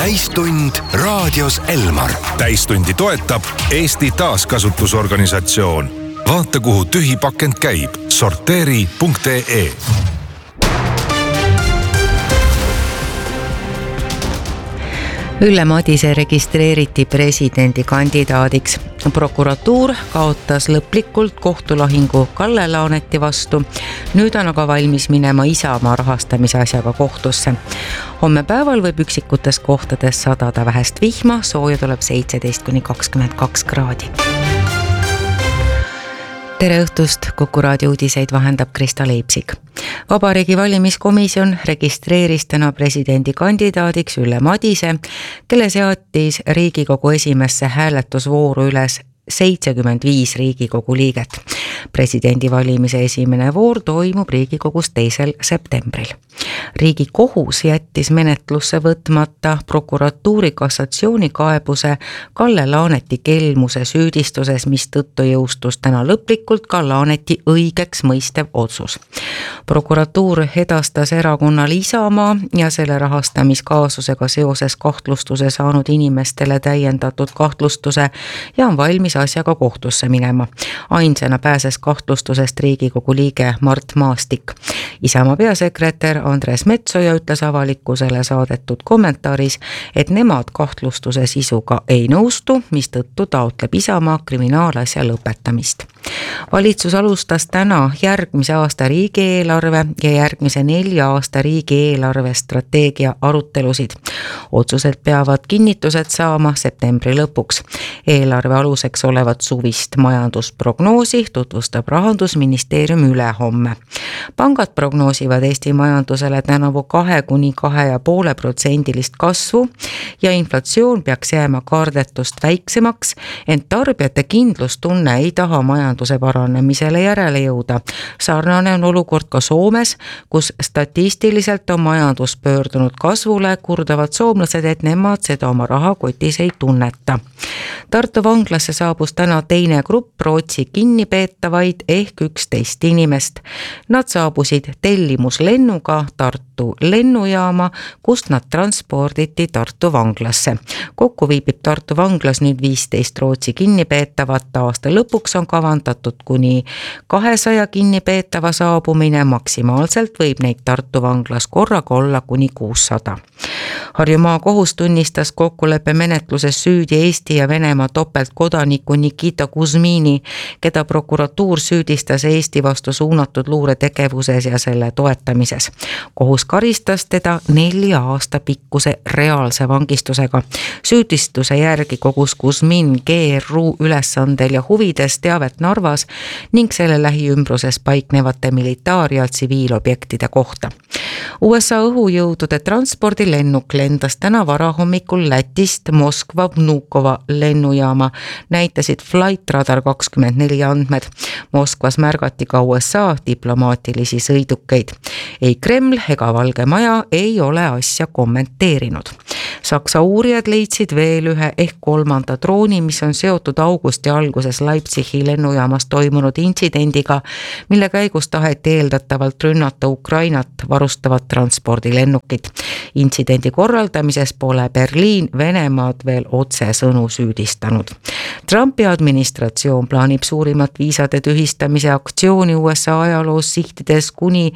täistund raadios Elmar. Täistundi toetab Eesti Taaskasutusorganisatsioon. Vaata, kuhu tühi pakend käib. Sorteeri.ee. Ülle Madise registreeriti presidendikandidaadiks. Prokuratuur kaotas lõplikult kohtulahingu Kalle Laaneti vastu. Nüüd on aga valmis minema Isamaa rahastamise asjaga kohtusse. Homme päeval võib üksikutes kohtades sadada vähest vihma, sooja tuleb 17–22 kraadi. Tere õhtust, Kuku raadio uudiseid vahendab Krista Leipsik. Vabariigi valimiskomisjon registreeris täna presidendikandidaadiks Ülle Madise, kelle seadis Riigikogu esimesse hääletusvooru üles 75 Riigikogu liiget. Presidendivalimise esimene voor toimub Riigikogus 2. septembril. Riigikohus jättis menetlusse võtmata prokuratuuri kassatsioonikaebuse Kalle Laaneti kelmuse süüdistuses, mis tõttu jõustus täna lõplikult ka Laaneti õigeks mõistev otsus. Prokuratuur edastas erakonnal Isamaa ja selle rahastamiskaasusega seoses kahtlustuse saanud inimestele täiendatud kahtlustuse ja on valmis asjaga kohtusse minema. Ainsana pääses kahtlustusest Riigikogu liige Mart Maastik. Isamaa peasekretär Andres Metsoja ütles avalikkusele saadetud kommentaaris, et nemad kahtlustuse sisuga ei nõustu, mistõttu taotleb Isamaa kriminaalasja lõpetamist. Valitsus alustas täna järgmise aasta riigieelarve ja järgmise 4 aasta riigieelarve strateegia arutelusid. Otsused peavad kinnitused saama septembri lõpuks. Eelarve aluseks olevat suvist majandusprognoosi tutvustab Rahandusministeerium ülehomme. Pangad prognoosivad Eesti majandusele tänavu 2–2,5% kasvu ja inflatsioon peaks jääma kardetust väiksemaks, ent tarbijate kindlustunne ei taha majanduse paranemisele järele jõuda. Sarnane on olukord ka Soomes, kus statistiliselt on majandus pöördunud kasvule, kurdavad soomlased, et nemad seda oma rahakotis ei tunneta. Tartu vanglasse saabus täna teine grupp Rootsi kinnipeetavaid ehk 11 inimest. Nad saabusid tellimuslennuga Tartu lennujaama, kust nad transporditi Tartu vanglasse. Kokku viibib Tartu vanglas nüüd 15 Rootsi kinnipeetavat. Aasta lõpuks on kavandatud kuni 200 kinnipeetava saabumine. Maksimaalselt võib neid Tartu vanglas korraga olla kuni 600. Harjumaa kohus tunnistas kokkuleppe menetluses süüdi Eesti ja Venemaa topeltkodaniku Nikita Kuzmini, keda prokuratuur süüdistas Eesti vastu suunatud luuretegevuses ja selle toetamises. Kohus karistas teda 4 aasta pikkuse reaalse vangistusega. Süüdistuse järgi kogus Kuzmin GRU ülesandel ja huvides teavet Narvas ning selle lähiümbruses paiknevate militaar- ja tsiviilobjektide kohta. USA õhujõudude transpordilennuk lendas täna varahommikul Lätist Moskva Vnukova lennujaama, näitasid Flight Radar 24 andmed. Moskvas märgati ka USA diplomaatilisi sõidukeid. Ei Kreml ega Valge Maja ei ole asja kommenteerinud. Saksa uurijad leidsid veel ühe ehk 3. drooni, mis on seotud augusti alguses Leipzigi lennujaamas toimunud intsidendiga, mille käigus taheti eeldatavalt rünnata Ukrainat varustavat transpordilennukit. Intsidendi korraldamises pole Berliin Venemaad veel otsesõnu süüdistanud. Trumpi administratsioon plaanib suurimat viisade tühistamise aktsiooni USA ajaloos, sihtides kuni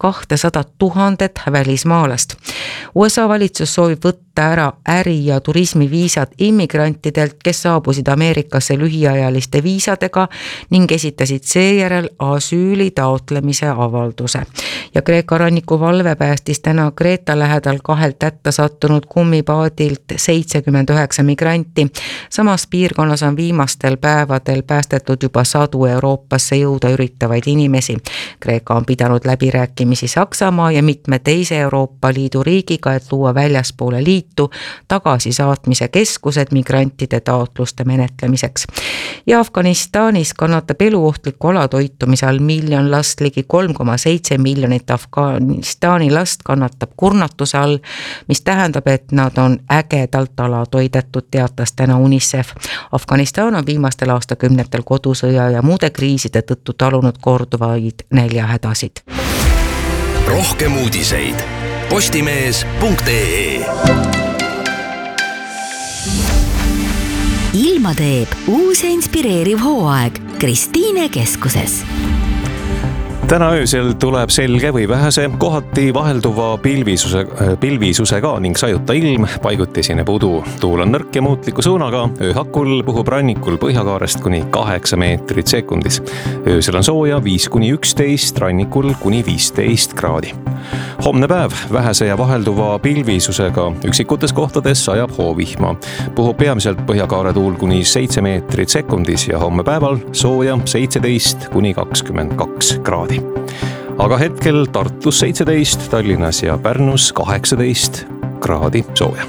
200 000 välismaalast. USA valitsus soovib võtta ära äri- ja turismiviisad immigrantidelt, kes saabusid Ameerikasse lühiajaliste viisadega ning esitasid seejärel asüüli taotlemise avalduse. Ja Kreeka rannikuvalve päästis täna Kreeta lähedal 2 tätta sattunud kummipaadilt 79 migranti. Samas piirkonnas on viimastel päevadel päästetud juba 100 Euroopasse jõuda üritavaid inimesi. Kreeka on pidanud läbirääkimisi Saksamaa ja mitme teise Euroopa Liidu riigiga, et luua väljaspoole liitu tagasisaatmise keskused migrantide taotluste menetlemiseks. Ja Afganistanis kannatab eluohtliku alatoitumise all 1 miljon last, ligi 3,7 miljonit Afganistani last kannatab kurnatuse all, mis tähendab, et nad on ägedalt alatoidetud, teatas täna UNICEF. Afganistan on viimastel aastakümnetel kodusõja ja muude kriiside tõttu talunud korduvaid näljahädasid. Rohkem uudiseid postimees.ee. ilma teeb uus ja inspireeriv hooaeg Kristiine keskuses. Täna öösel tuleb selge või vähese, kohati vahelduva pilvisusega ning sajuta ilm, paiguti esineb udu. Tuul on nõrk ja muutliku suunaga, ööhakul puhub rannikul põhjakaarest kuni 8 meetrit sekundis. Öösel on sooja 5-11, rannikul kuni 15 kraadi. Homne päev vähese ja vahelduva pilvisusega üksikutes kohtades sajab hoovihma. Puhub peamiselt põhjakaare tuul kuni 7 meetrit sekundis ja homme päeval sooja 17-22 kraadi. Aga hetkel Tartus 17, Tallinnas ja Pärnus 18 kraadi sooja.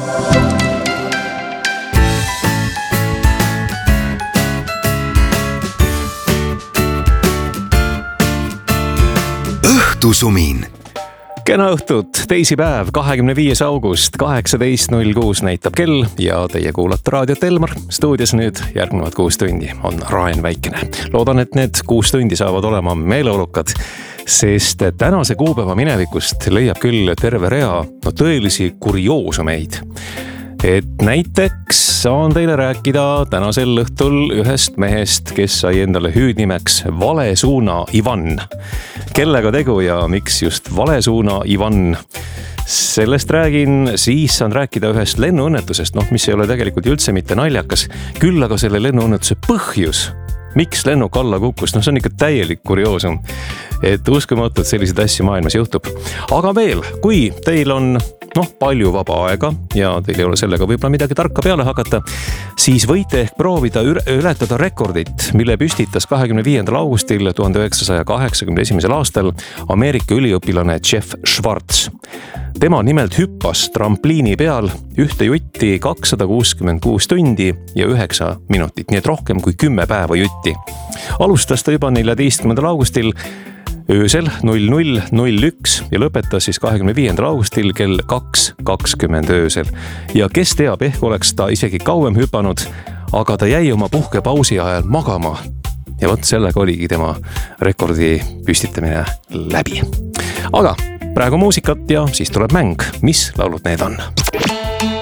Õhtusumin. Kena õhtut, teisipäev, 25. august, 18.06 näitab kell ja teie kuulate raadiot Elmar. Stuudios nüüd järgnevad 6 tundi on Raen Väikene. Loodan, et need 6 tundi saavad olema meeleolukad, sest tänase kuupäeva minevikust leiab küll terve rea tõelisi kurioosumeid. Et näiteks saan teile rääkida tänasel õhtul ühest mehest, kes sai endale hüüdnimeks Valesuuna Ivan. Kellega tegu ja miks just Valesuuna Ivan? Sellest räägin, siis saan rääkida ühest lennuõnnetusest, mis ei ole tegelikult üldse mitte naljakas, küll aga selle lennuõnnetuse põhjus. Miks lennuk alla kukkus? See on ikka täielik kurioosum. Et uskumatult selliseid asju maailmas juhtub. Aga veel, kui teil on palju vaba aega ja teil ei ole sellega võib-olla midagi tarka peale hakata, siis võite ehk proovida ületada rekordit, mille püstitas 25. augustil 1981. aastal Ameerika üliõpilane Jeff Schwartz. Tema nimelt hüppas trampliini peal ühte jutti 266 tundi ja 9 minutit, nii et rohkem kui 10 päeva jutti. Alustas ta juba 14. augustil öösel 00.01 ja lõpetas siis 25. augustil kell 2.20 öösel. Ja kes teab, ehk oleks ta isegi kauem hüpanud, aga ta jäi oma puhkepausi ajal magama. Ja võt sellega oligi tema rekordi püstitamine läbi. Aga praegu muusikat ja siis tuleb mäng. Mis laulud need on?